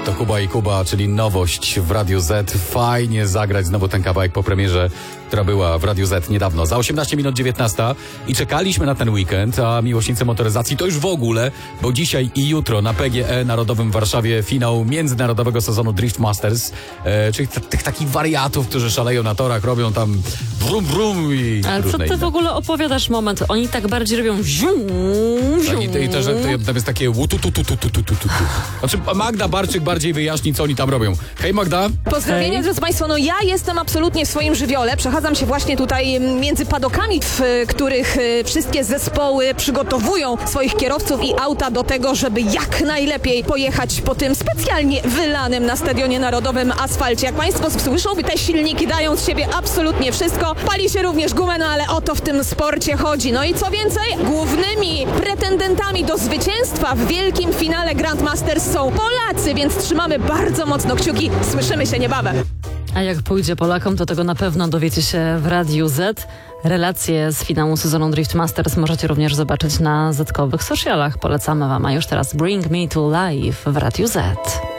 To Kuba i Kuba, czyli nowość w Radiu Z. Fajnie zagrać znowu ten kawałek po premierze, która była w Radiu Z niedawno. Za 18 minut 19 i czekaliśmy na ten weekend, a miłośnicy motoryzacji to już w ogóle, bo dzisiaj i jutro na PGE Narodowym w Warszawie finał międzynarodowego sezonu Drift Masters, czyli tych takich wariatów, którzy szaleją na torach, robią tam brum brum i ale co ty inne. w ogóle opowiadasz moment? Oni tak bardziej robią zium. I to, że tam jest takie łututututututututu. Znaczy Magda Barczyk bardziej wyjaśni, co oni tam robią. Hej Magda. Pozdrowienia, drodzy Państwo. No ja jestem absolutnie w swoim żywiole. Przechadzam się właśnie tutaj między padokami, w których wszystkie zespoły przygotowują swoich kierowców i auta do tego, żeby jak najlepiej pojechać po tym specjalnie wylanym na Stadionie Narodowym asfalcie. Jak Państwo słyszą, te silniki dają z siebie absolutnie wszystko. Pali się również gumę, no ale o to w tym sporcie chodzi. No i co więcej, głównymi pretendentami do zwycięstwa w wielkim finale Grandmasters są Polacy, więc trzymamy bardzo mocno kciuki. Słyszymy się niebawem. A jak pójdzie Polakom, to tego na pewno dowiecie się w Radiu Z. Relacje z finału sezonu Drift Masters możecie również zobaczyć na Z-kowych socialach. Polecamy Wam, a już teraz Bring Me to Life w Radiu Z.